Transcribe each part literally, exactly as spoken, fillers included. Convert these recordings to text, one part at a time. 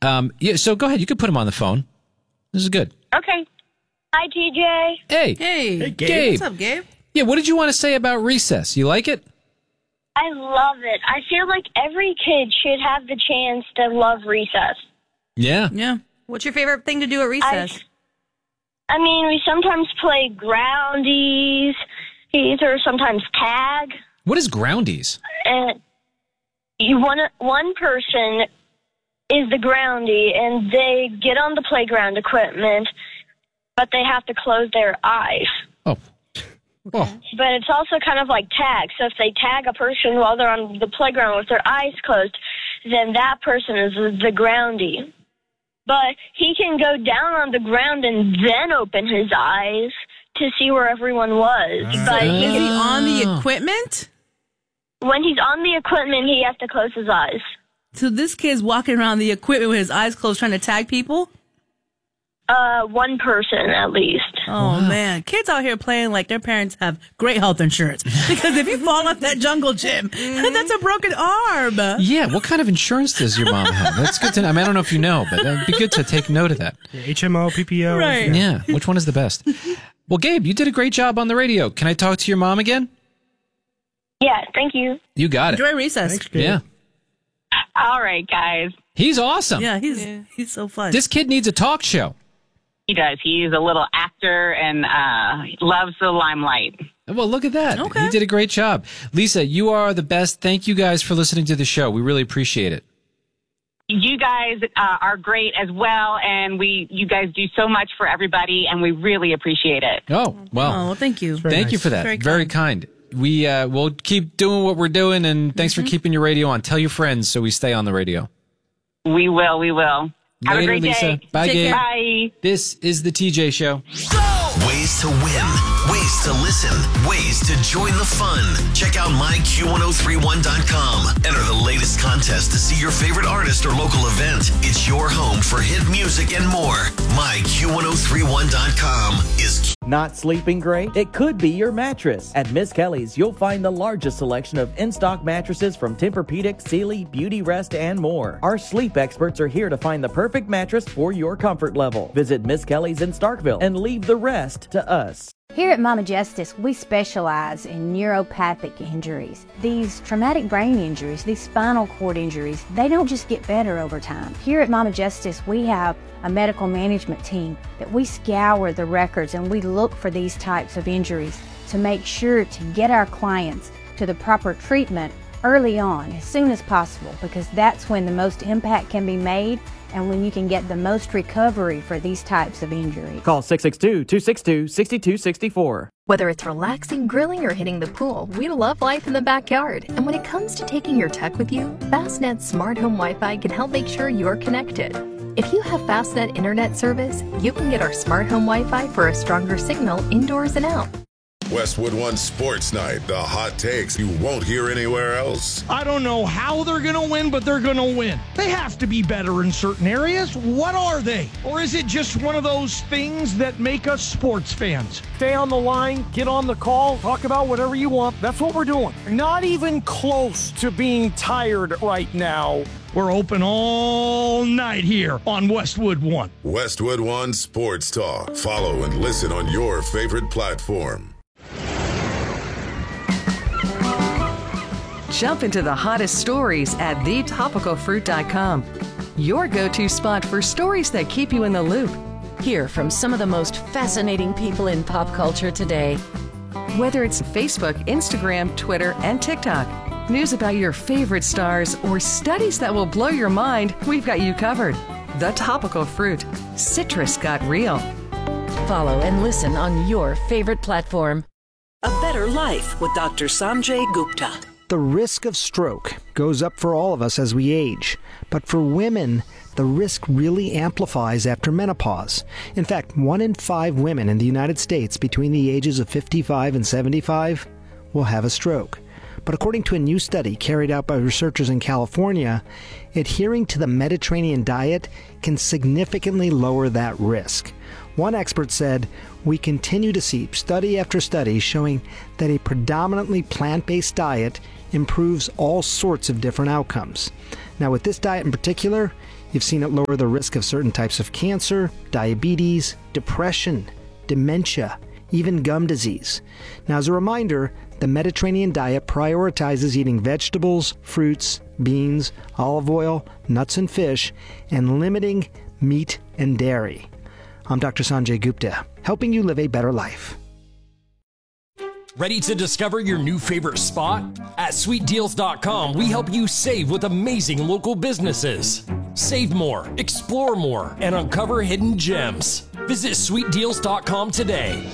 Um, yeah, so go ahead. You can put him on the phone. This is good. Okay. Hi, T J. Hey. Hey. Hey, Gabe. Gabe. What's up, Gabe? Yeah, what did you want to say about recess? You like it? I love it. I feel like every kid should have the chance to love recess. Yeah. Yeah. What's your favorite thing to do at recess? I, I mean, we sometimes play groundies, or sometimes tag. What is groundies? And you one one person is the groundie, and they get on the playground equipment, but they have to close their eyes. Oh. Oh. But it's also kind of like tag. So if they tag a person while they're on the playground with their eyes closed, then that person is the groundie. But he can go down on the ground and then open his eyes to see where everyone was. Uh, but Is he he can, on the equipment? when he's on the equipment, he has to close his eyes. So this kid's walking around the equipment with his eyes closed trying to tag people? Uh, one person at least. Oh, man. Kids out here playing like their parents have great health insurance. Because if you fall off that jungle gym, that's a broken arm. Yeah, what kind of insurance does your mom have? That's good to know. I mean, I don't know if you know, but it'd be good to take note of that. Yeah, H M O, P P O. Right. Yeah, which one is the best? Well, Gabe, you did a great job on the radio. Can I talk to your mom again? Yeah, thank you. You got it. Enjoy recess. Thanks, Gabe. Yeah. All right, guys. He's awesome. Yeah, he's he's so fun. This kid needs a talk show. He does. He's a little actor and uh, loves the limelight. Well, look at that. Okay. He did a great job. Lisa, you are the best. Thank you guys for listening to the show. We really appreciate it. You guys uh, are great as well, and we you guys do so much for everybody, and we really appreciate it. Oh, well. Oh, well, thank you. Very Thank nice. you for that. Very Very, kind. We uh, will keep doing what we're doing, and thanks for keeping your radio on. Tell your friends so we stay on the radio. We will. We will. Have Later, a great Lisa. day. Bye, Take Gabe. care. Bye. This is the T J Show. Ways to win, ways to listen, ways to join the fun. Check out my Q ten thirty-one dot com. Enter the latest contest to see your favorite artist or local event. It's your home for hit music and more. my Q ten thirty-one dot com is Not sleeping great? It could be your mattress. At Miss Kelly's, you'll find the largest selection of in-stock mattresses from Tempur-Pedic, Sealy, Beauty Rest, and more. Our sleep experts are here to find the perfect mattress for your comfort level. Visit Miss Kelly's in Starkville and leave the rest to us. Here at Mama Justice, we specialize in neuropathic injuries. These traumatic brain injuries, these spinal cord injuries, they don't just get better over time. Here at Mama Justice, we have a medical management team that we scour the records and we look for these types of injuries to make sure to get our clients to the proper treatment early on, as soon as possible, because that's when the most impact can be made and when you can get the most recovery for these types of injuries. Call six six two, two six two, six two six four. Whether it's relaxing, grilling, or hitting the pool, we love life in the backyard. And when it comes to taking your tech with you, Fastnet Smart Home Wi-Fi can help make sure you're connected. If you have Fastnet Internet service, you can get our Smart Home Wi-Fi for a stronger signal indoors and out. Westwood One Sports Night, the hot takes you won't hear anywhere else. I don't know how they're going to win, but they're going to win. They have to be better in certain areas. What are they? Or is it just one of those things that make us sports fans? Stay on the line, get on the call, talk about whatever you want. That's what we're doing. Not even close to being tired right now. We're open all night here on Westwood One. Westwood One Sports Talk. Follow and listen on your favorite platform. Jump into the hottest stories at the topical fruit dot com. Your go-to spot for stories that keep you in the loop. Hear from some of the most fascinating people in pop culture today. Whether it's Facebook, Instagram, Twitter, and TikTok, news about your favorite stars, or studies that will blow your mind, we've got you covered. The Topical Fruit. Citrus got real. Follow and listen on your favorite platform. A Better Life with Doctor Sanjay Gupta. The risk of stroke goes up for all of us as we age, but for women, the risk really amplifies after menopause. In fact, one in five women in the United States between the ages of fifty-five and seventy-five will have a stroke. But according to a new study carried out by researchers in California, adhering to the Mediterranean diet can significantly lower that risk. One expert said, "We continue to see study after study showing that a predominantly plant-based diet improves all sorts of different outcomes." Now, with this diet in particular, You've seen it lower the risk of certain types of cancer, diabetes, depression, dementia, even gum disease. Now, as a reminder, the Mediterranean diet prioritizes eating vegetables, fruits, beans, olive oil, nuts and fish, and limiting meat and dairy. I'm Doctor Sanjay Gupta, helping you live a better life. Ready to discover your new favorite spot? At sweet deals dot com, we help you save with amazing local businesses. Save more, explore more, and uncover hidden gems. Visit sweet deals dot com today.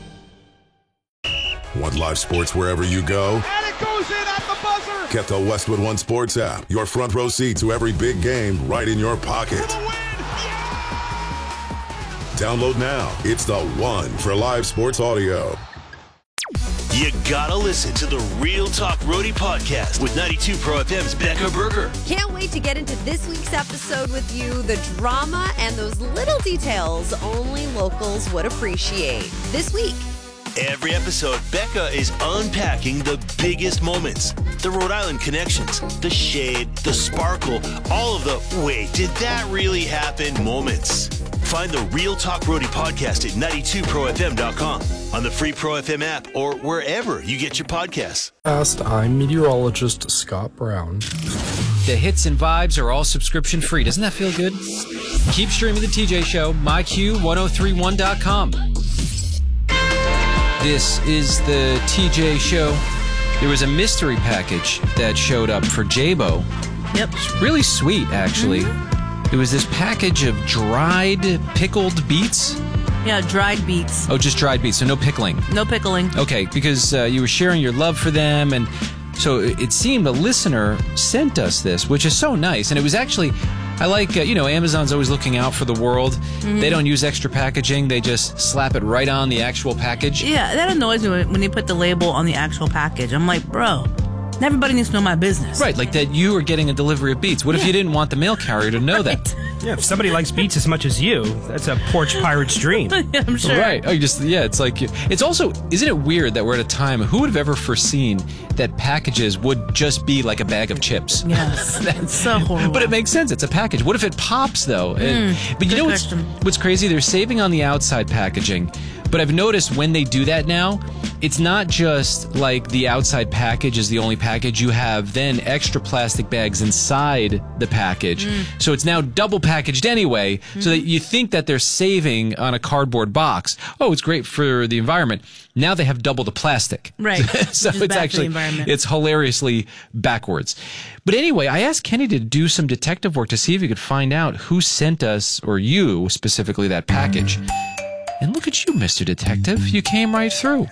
Want live sports wherever you go? And it goes in at the buzzer. Get the Westwood One Sports app. Your front row seat to every big game right in your pocket. Download now. It's the one for live sports audio. You gotta listen to the Real Talk Roadie podcast with ninety-two Pro F M's Becca Berger. Can't wait to get into this week's episode with you. The drama and those little details only locals would appreciate. This week. Every episode, Becca is unpacking the biggest moments, the Rhode Island connections, the shade, the sparkle, all of the wait, did that really happen moments. Find the Real Talk Roadie podcast at ninety-two pro f m dot com, on the free Pro F M app, or wherever you get your podcasts. I'm meteorologist Scott Brown. The hits and vibes are all subscription free. Doesn't that feel good? Keep streaming the T J Show, my q ten thirty-one dot com. This is the T J Show. There was a mystery package that showed up for J-Bo. Yep. It's really sweet, actually. Mm-hmm. It was this package of dried pickled beets. Yeah, dried beets. Oh, just dried beets, so no pickling. No pickling. Okay, because uh, you were sharing your love for them, and so it seemed a listener sent us this, which is so nice. And it was actually, I like, uh, you know, Amazon's always looking out for the world. Mm-hmm. They don't use extra packaging. They just slap it right on the actual package. Yeah, that annoys me when they put the label on the actual package. I'm like, bro, everybody needs to know my business. Right, like that you are getting a delivery of beets. What yeah. if you didn't want the mail carrier to know right. that? Yeah, if somebody likes beets as much as you, that's a porch pirate's dream. Yeah, I'm sure. Right. Oh, you just, yeah, it's like, it's also, isn't it weird that we're at a time, who would have ever foreseen that packages would just be like a bag of chips? Yes. That's so horrible. But it makes sense. It's a package. What if it pops, though? Mm, and, but you know what's, what's crazy? They're saving on the outside packaging. But I've noticed when they do that now, it's not just like the outside package is the only package. You have then extra plastic bags inside the package. Mm. So it's now double packaged anyway, mm-hmm. so that you think that they're saving on a cardboard box. Oh, it's great for the environment. Now they have double the plastic. Right. So it's actually, it's hilariously backwards. But anyway, I asked Kenny to do some detective work to see if he could find out who sent us, or you specifically, that package. And look at you, Mister Detective. You came right through.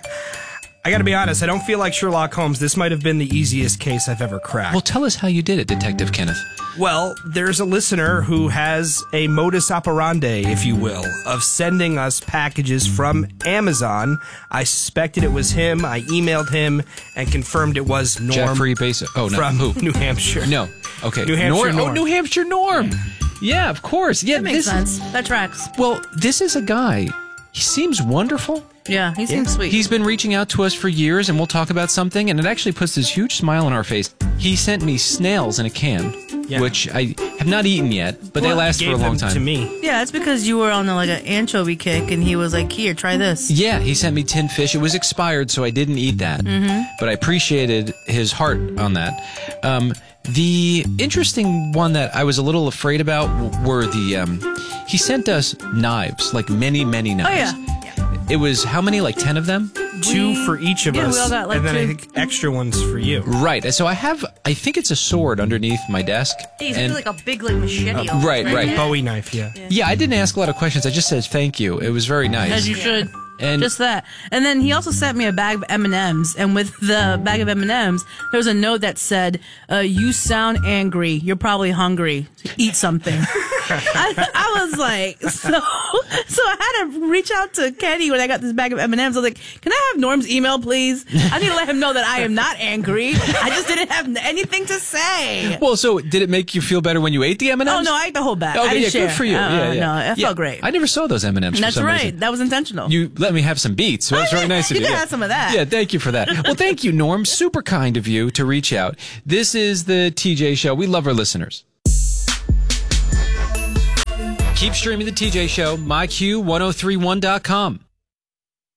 I gotta be honest, I don't feel like Sherlock Holmes. This might have been the easiest case I've ever cracked. Well, tell us how you did it, Detective Kenneth. Well, there's a listener who has a modus operandi, if you will, of sending us packages from Amazon. I suspected it was him. I emailed him and confirmed it was Norm. Jeffrey Basa. Oh, no. From who? New Hampshire. No. Okay. New Hampshire Norm. Norm. Oh, New Hampshire Norm. Yeah, of course. Yeah, that makes this, sense. That tracks. Well, this is a guy. He seems wonderful. Yeah, he seems yeah. sweet. He's been reaching out to us for years, and we'll talk about something, and it actually puts this huge smile on our face. He sent me snails in a can, yeah. which I have not eaten yet, but well, they last for a long time. To me. Yeah, it's because you were on a, like an anchovy kick, and he was like, here, try this. Yeah, he sent me tinned fish. It was expired, so I didn't eat that. Mm-hmm. But I appreciated his heart on that. Um, the interesting one that I was a little afraid about were the... Um, he sent us knives, like many, many knives. Oh, yeah. It was how many? Like ten of them? Two we, for each of yeah, us. We all got like and then two. I think extra ones for you. Right. So I have, I think it's a sword underneath my desk. He's and, like a big like machete. Uh, right, right. right. Bowie knife, yeah. yeah. Yeah, I didn't ask a lot of questions. I just said thank you. It was very nice. As you should. And just that. And then he also sent me a bag of M and M's, and with the bag of M and M's, there was a note that said, uh, you sound angry. You're probably hungry. Eat something. I, I was like, so, so I had to reach out to Kenny when I got this bag of M and M's. I was like, can I have Norm's email, please? I need to let him know that I am not angry. I just didn't have anything to say. Well, so did it make you feel better when you ate the M and M's? Oh, no, I ate the whole bag. Oh, I didn't yeah, share. good for you. Uh, yeah, yeah. No, it yeah, felt great. I never saw those M and M's for That's some right. reason. That was intentional. You let me have some beets. So that was very nice of you. You can yeah. have some of that. Yeah, thank you for that. Well, thank you, Norm. Super kind of you to reach out. This is the T J Show. We love our listeners. Keep streaming the T J Show, my Q ten thirty-one dot com.